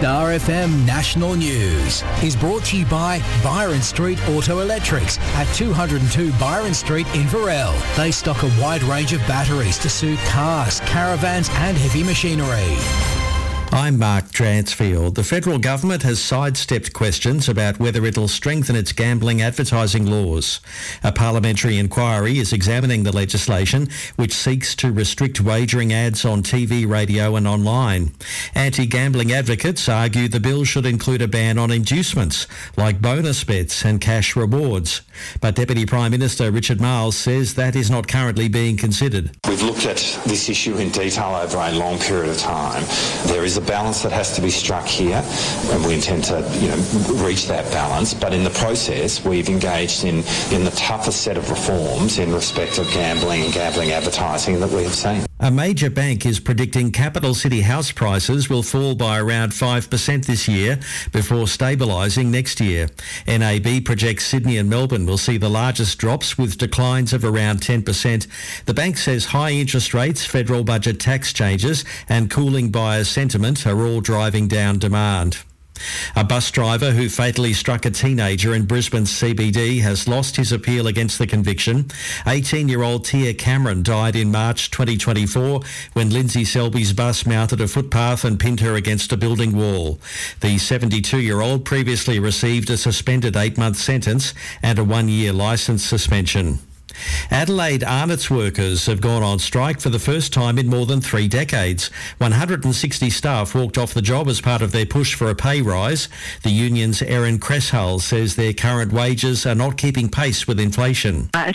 Star FM National News is brought to you by Byron Street Auto Electrics at 202 Byron Street in Varel. They stock a wide range of batteries to suit cars, caravans and heavy machinery. I'm Mark Dransfield. The federal government has sidestepped questions about whether it'll strengthen its gambling advertising laws. A parliamentary inquiry is examining the legislation which seeks to restrict wagering ads on TV, radio and online. Anti-gambling advocates argue the bill should include a ban on inducements like bonus bets and cash rewards. But Deputy Prime Minister Richard Marles says that is not currently being considered. We've looked at this issue in detail over a long period of time. There is a balance that has to be struck here, and we intend to, reach that balance. But in the process, we've engaged in the toughest set of reforms in respect of gambling and gambling advertising that we have seen. A major bank is predicting capital city house prices will fall by around 5% this year before stabilising next year. NAB projects Sydney and Melbourne will see the largest drops with declines of around 10%. The bank says high interest rates, federal budget tax changes and cooling buyer sentiment are all driving down demand. A bus driver who fatally struck a teenager in Brisbane's CBD has lost his appeal against the conviction. 18-year-old Tia Cameron died in March 2024 when Lindsay Selby's bus mounted a footpath and pinned her against a building wall. The 72-year-old previously received a suspended 8-month sentence and a 1-year licence suspension. Adelaide Arnott's workers have gone on strike for the first time in more than 3 decades. 160 staff walked off the job as part of their push for a pay rise. The union's Erin Cresshull says their current wages are not keeping pace with inflation. A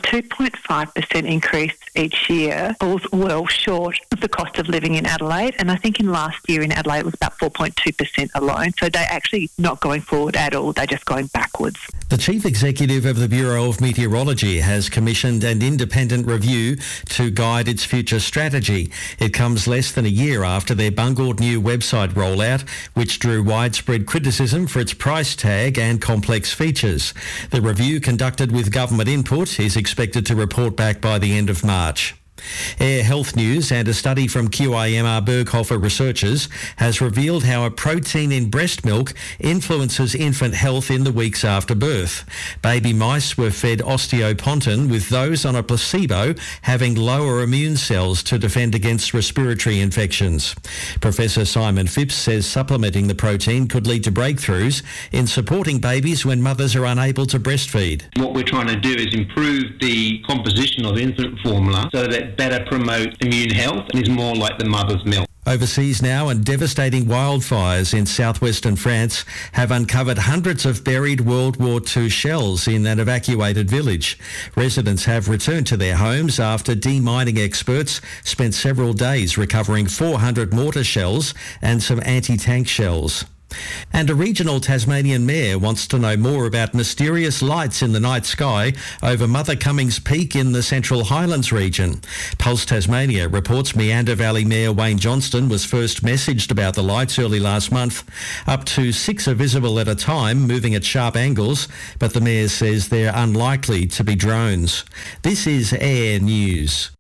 2.5% increase each year falls well short of the cost of living in Adelaide, and I think in last year in Adelaide it was about 4.2% alone. So they're actually not going forward at all, they're just going backwards. The Chief Executive of the Bureau of Meteorology has commissioned an independent review to guide its future strategy. It comes less than a year after their bungled new website rollout, which drew widespread criticism for its price tag and complex features. The review, conducted with government input, is expected to report back by the end of March. Air Health News and a study from QIMR Berghofer researchers has revealed how a protein in breast milk influences infant health in the weeks after birth. Baby mice were fed osteopontin, with those on a placebo having lower immune cells to defend against respiratory infections. Professor Simon Phipps says supplementing the protein could lead to breakthroughs in supporting babies when mothers are unable to breastfeed. What we're trying to do is improve the composition of infant formula so that better promote immune health and is more like the mother's milk. Overseas now, and devastating wildfires in southwestern France have uncovered hundreds of buried World War II shells in an evacuated village. Residents have returned to their homes after demining experts spent several days recovering 400 mortar shells and some anti-tank shells. And a regional Tasmanian mayor wants to know more about mysterious lights in the night sky over Mother Cummings Peak in the Central Highlands region. Pulse Tasmania reports Meander Valley Mayor Wayne Johnston was first messaged about the lights early last month. Up to 6 are visible at a time, moving at sharp angles, but the mayor says they're unlikely to be drones. This is Air News.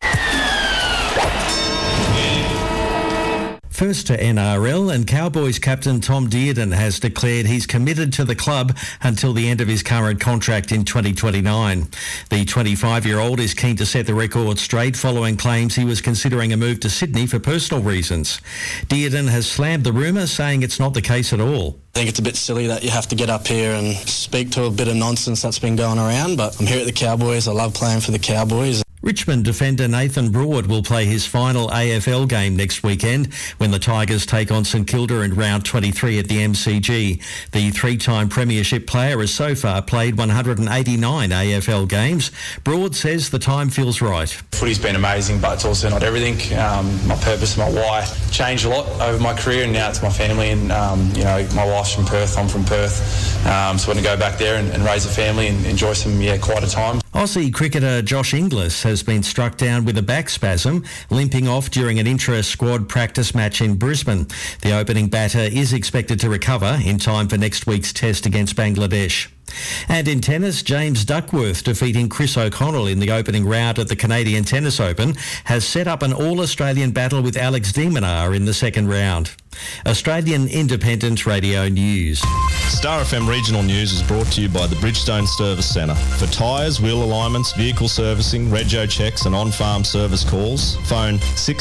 First to NRL, and Cowboys captain Tom Dearden has declared he's committed to the club until the end of his current contract in 2029. The 25-year-old is keen to set the record straight following claims he was considering a move to Sydney for personal reasons. Dearden has slammed the rumour, saying it's not the case at all. I think it's a bit silly that you have to get up here and speak to a bit of nonsense that's been going around, but I'm here at the Cowboys. I love playing for the Cowboys. Richmond defender Nathan Broad will play his final AFL game next weekend when the Tigers take on St Kilda in round 23 at the MCG. The 3-time premiership player has so far played 189 AFL games. Broad says the time feels right. Footy's been amazing, but it's also not everything. My purpose, my why changed a lot over my career, and now it's my family. And my wife's from Perth, I'm from Perth, so I want to go back there and raise a family and enjoy some quieter time. Aussie cricketer Josh Inglis has been struck down with a back spasm, limping off during an intra-squad practice match in Brisbane. The opening batter is expected to recover in time for next week's test against Bangladesh. And in tennis, James Duckworth defeating Chris O'Connell in the opening round at the Canadian Tennis Open has set up an all-Australian battle with Alex de Minaur in the second round. Australian Independent Radio News. Star FM Regional News is brought to you by the Bridgestone Service Centre. For tyres, wheel alignments, vehicle servicing, rego checks and on-farm service calls, phone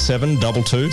6722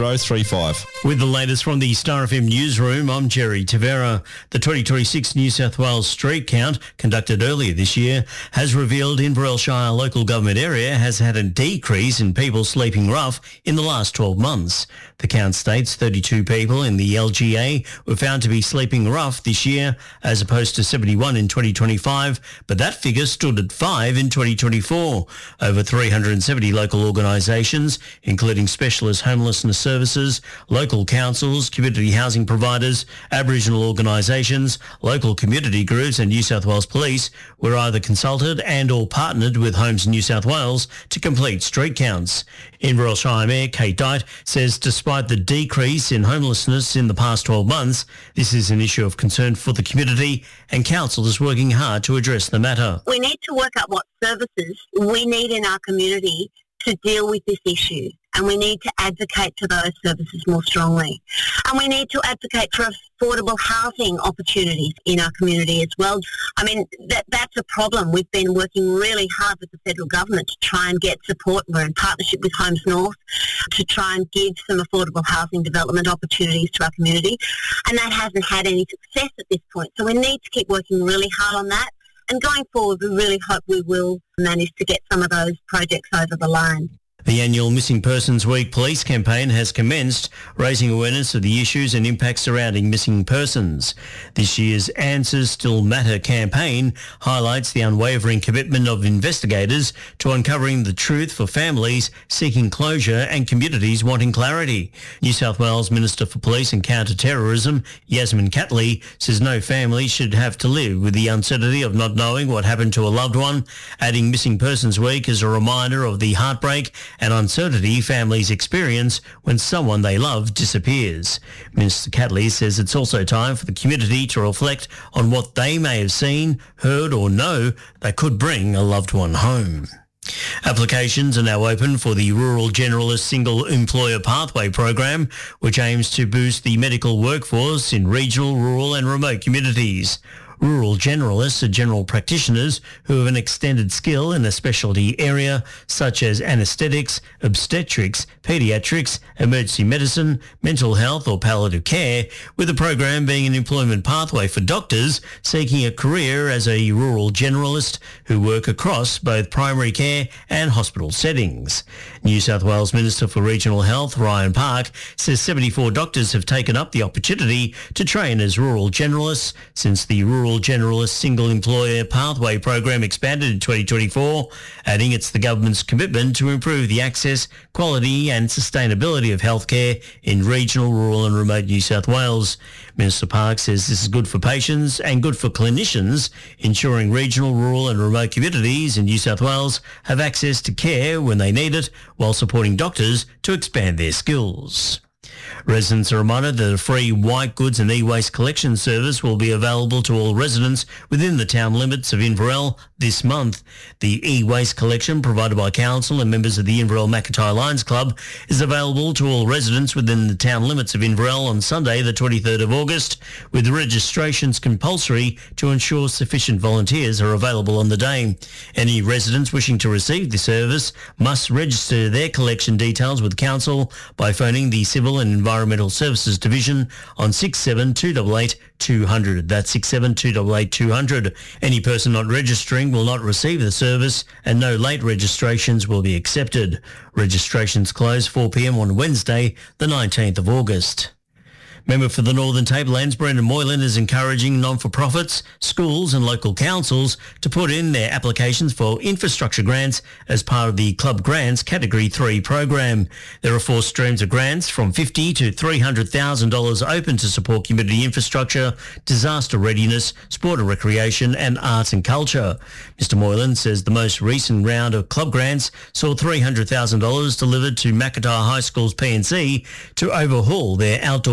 3035. With the latest from the Star FM newsroom, I'm Jerry Tavera. The 2026 New South Wales street count, conducted earlier this year, has revealed Inverell Shire local government area has had a decrease in people sleeping rough in the last 12 months. The count states 32 people in the LGA were found to be sleeping rough this year, as opposed to 71 in 2025, but that figure stood at 5 in 2024. Over 370 local organisations, including specialist homelessness services, local councils, community housing providers, Aboriginal organisations, local community groups and New South Wales Police were either consulted and or partnered with Homes New South Wales to complete street counts. Inverell Shire Mayor Kate Dyte says despite the decrease in homelessness in the past 12 months, this is an issue of concern for the community and council is working hard to address the matter. We need to work out what services we need in our community to deal with this issue, and we need to advocate for those services more strongly. And we need to advocate for affordable housing opportunities in our community as well. I mean, that's a problem. We've been working really hard with the federal government to try and get support. We're in partnership with Homes North to try and give some affordable housing development opportunities to our community, and that hasn't had any success at this point. So we need to keep working really hard on that. And going forward, we really hope we will manage to get some of those projects over the line. The annual Missing Persons Week police campaign has commenced, raising awareness of the issues and impacts surrounding missing persons. This year's Answers Still Matter campaign highlights the unwavering commitment of investigators to uncovering the truth for families seeking closure and communities wanting clarity. New South Wales Minister for Police and Counter-Terrorism, Yasmin Catley, says no family should have to live with the uncertainty of not knowing what happened to a loved one, adding Missing Persons Week as a reminder of the heartbreak and uncertainty families experience when someone they love disappears. Minister Catley says it's also time for the community to reflect on what they may have seen, heard or know that could bring a loved one home. Applications are now open for the Rural Generalist Single Employer Pathway program, which aims to boost the medical workforce in regional, rural and remote communities. Rural generalists are general practitioners who have an extended skill in a specialty area such as anaesthetics, obstetrics, paediatrics, emergency medicine, mental health or palliative care, with the program being an employment pathway for doctors seeking a career as a rural generalist who work across both primary care and hospital settings. New South Wales Minister for Regional Health, Ryan Park, says 74 doctors have taken up the opportunity to train as rural generalists since the Rural Generalist Single Employer Pathway program expanded in 2024, adding it's the government's commitment to improve the access, quality and sustainability of healthcare in regional, rural and remote New South Wales. Minister Park says this is good for patients and good for clinicians, ensuring regional, rural and remote communities in New South Wales have access to care when they need it, while supporting doctors to expand their skills. Residents are reminded that a free white goods and e-waste collection service will be available to all residents within the town limits of Inverell this month. The e-waste collection provided by Council and members of the Inverell Mackay Lions Club is available to all residents within the town limits of Inverell on Sunday the 23rd of August, with registrations compulsory to ensure sufficient volunteers are available on the day. Any residents wishing to receive the service must register their collection details with Council by phoning the Civil and Environmental Services Division on 67288 200. That's 67288 200. Any person not registering will not receive the service and no late registrations will be accepted. Registrations close 4 p.m. on Wednesday, the 19th of August. Member for the Northern Tablelands, Brendan Moylan, is encouraging non-for-profits, schools and local councils to put in their applications for infrastructure grants as part of the Club Grants Category 3 program. There are 4 streams of grants from $50,000 to $300,000 open to support community infrastructure, disaster readiness, sport and recreation and arts and culture. Mr Moylan says the most recent round of Club Grants saw $300,000 delivered to Mackay High School's P&C to overhaul their outdoor basketball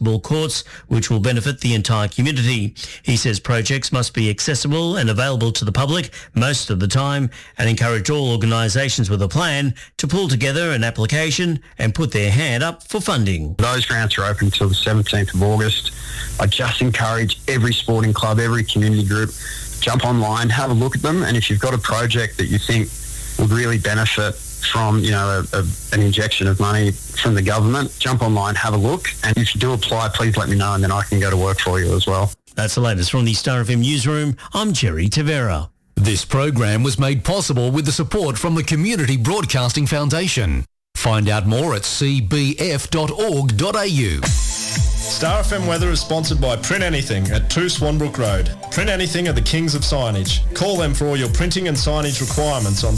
basketball courts, which will benefit the entire community. He says projects must be accessible and available to the public most of the time, and encourage all organisations with a plan to pull together an application and put their hand up for funding. Those grants are open until the 17th of August. I just encourage every sporting club, every community group, jump online, have a look at them, and if you've got a project that you think would really benefit from, an injection of money from the government, jump online, have a look, and if you do apply, please let me know, and then I can go to work for you as well. That's the latest from the Star FM newsroom. I'm Jerry Tavera. This program was made possible with the support from the Community Broadcasting Foundation. Find out more at cbf.org.au. Star FM weather is sponsored by Print Anything at 2 Swanbrook Road. Print Anything are the kings of signage. Call them for all your printing and signage requirements on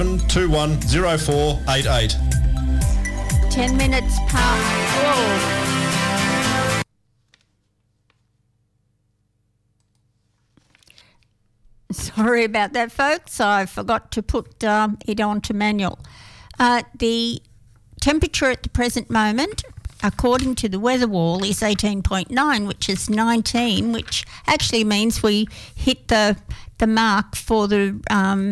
67210488. 10 minutes past 12. Sorry about that, folks. I forgot to put it on to manual. The temperature at the present moment, according to the weather wall, is 18.9, which is 19, which actually means we hit the mark for the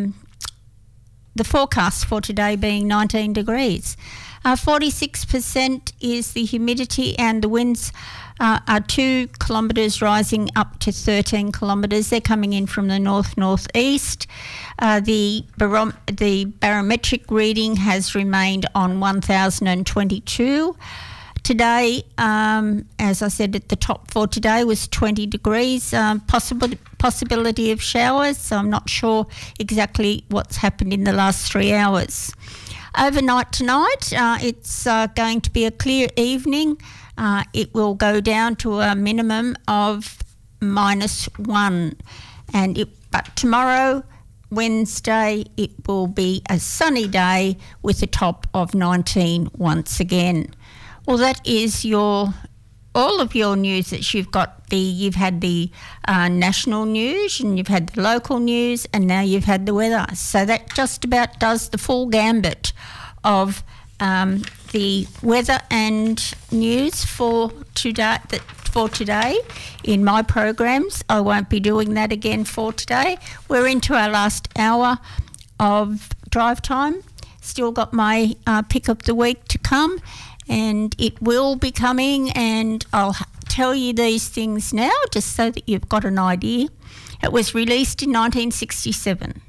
forecast for today being 19 degrees. 46% is the humidity, and the winds are 2 kilometres rising up to 13 kilometres. They're coming in from the north-northeast. The barometric reading has remained on 1,022. Today, as I said at the top for today, was 20 degrees, possibility of showers, so I'm not sure exactly what's happened in the last 3 hours. Overnight tonight, it's going to be a clear evening. It will go down to a minimum of -1. But tomorrow, Wednesday, it will be a sunny day with a top of 19 once again. Well, that is all of your news that you've got. You've had the national news, and you've had the local news, and now you've had the weather. So that just about does the full gambit of the weather and news for today in my programs. I won't be doing that again for today. We're into our last hour of drive time. Still got my pick of the week to come, and it will be coming, and I'll tell you these things now just so that you've got an idea. It was released in 1967,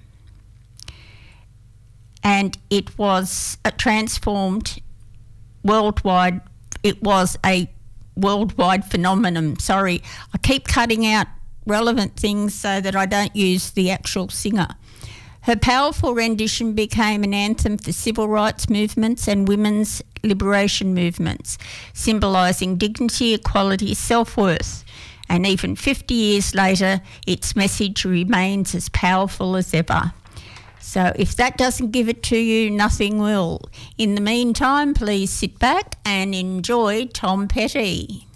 and it was transformed worldwide. It was a worldwide phenomenon. Sorry, I keep cutting out relevant things so that I don't use the actual singer. Her powerful rendition became an anthem for civil rights movements and women's liberation movements, symbolising dignity, equality, self-worth. And even 50 years later, its message remains as powerful as ever. So if that doesn't give it to you, nothing will. In the meantime, please sit back and enjoy Tom Petty.